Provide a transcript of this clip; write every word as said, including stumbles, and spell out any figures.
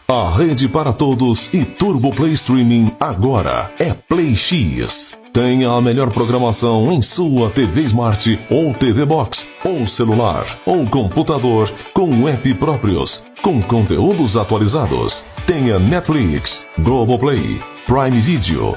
A rede para todos e Turbo Play Streaming agora é Play X. Tenha a melhor programação em sua T V Smart ou T V Box, ou celular, ou computador, com app próprios, com conteúdos atualizados. Tenha Netflix, Globoplay, Prime Video,